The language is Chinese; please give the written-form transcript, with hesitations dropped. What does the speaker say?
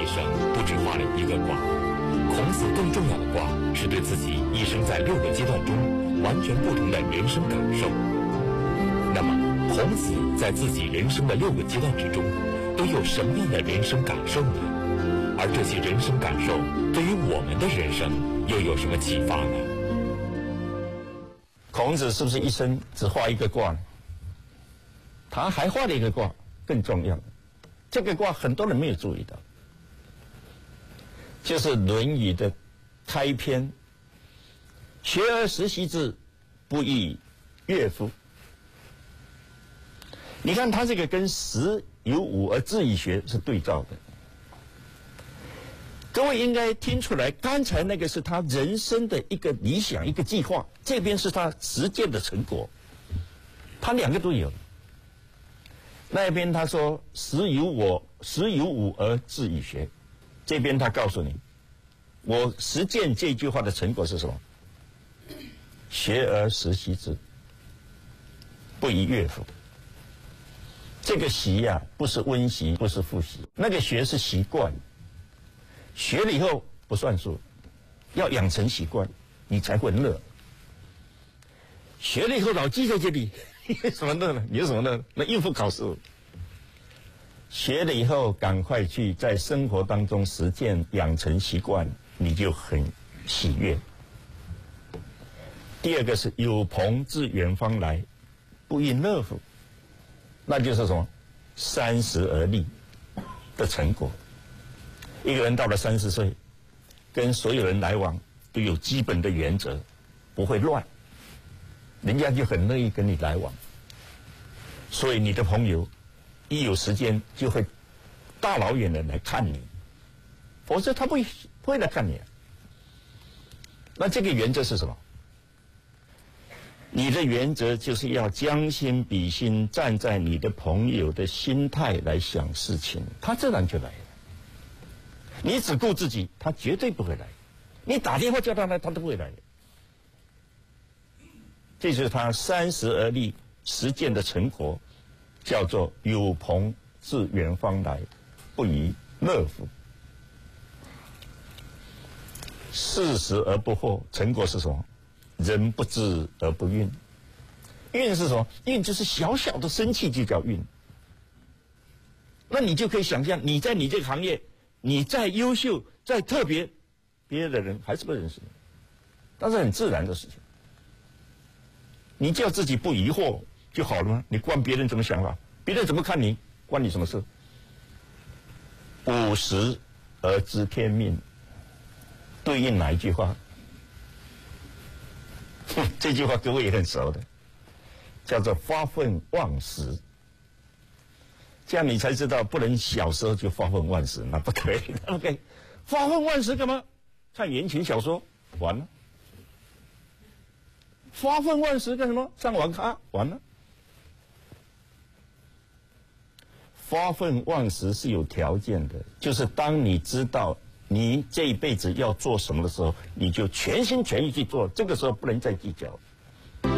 生不只画了一个卦，孔子更重要的卦是对自己一生在6个阶段中完全不同的人生感受。那么，孔子在自己人生的6个阶段之中，都有什么样的人生感受呢？而这些人生感受对于我们的人生又有什么启发呢？ 孔子是不是一生只画一个卦呢？他还画了一个卦，更重要。这个卦很多人没有注意到，就是《论语》的开篇：“学而时习之，不亦乐乎？”你看他这个跟“时有吾而志以学”是对照的。各位应该听出来，刚才那个是他人生的一个理想、一个计划，这边是他实践的成果，他两个都有。那边他说“时有吾而志以学”，这边他告诉你，我实践这句话的成果是什么？学而时习之，不亦乐乎？这个习呀，不是温习，不是复习，那个学是习惯。学了以后不算数，要养成习惯，你才会乐。学了以后老记在这里，你有什么乐呢？你有什么乐？那应付考试。学了以后赶快去在生活当中实践，养成习惯，你就很喜悦。第二个是有朋自远方来，不亦乐乎？那就是什么？30而立的成果。一个人到了30岁，跟所有人来往都有基本的原则，不会乱，人家就很乐意跟你来往。所以你的朋友一有时间就会大老远的来看你，否则他不会来看你啊。那这个原则是什么？你的原则就是要将心比心，站在你的朋友的心态来想事情，他自然就来了。你只顾自己，他绝对不会来。你打电话叫他来，他都不会来。这就是他30而立实践的成果，叫做有朋自远方来，不亦乐乎？40而不惑，成果是什么？人不知而不愠。愠是什么？愠就是小小的生气就叫愠。那你就可以想象，你在你这个行业，你再优秀、再特别，别的人还是不认识你，那是很自然的事情。你叫自己不疑惑就好了吗？你管别人怎么想法，别人怎么看你，关你什么事？50而知天命，对应哪一句话？这句话各位也很熟的，叫做发愤忘食。这样你才知道，不能小时候就发愤忘食，那不可以。OK， 发愤忘食干嘛？看言情小说，完了。发愤忘食干什么？上网咖，完了。发愤忘食是有条件的，就是当你知道你这一辈子要做什么的时候，你就全心全意去做，这个时候不能再计较。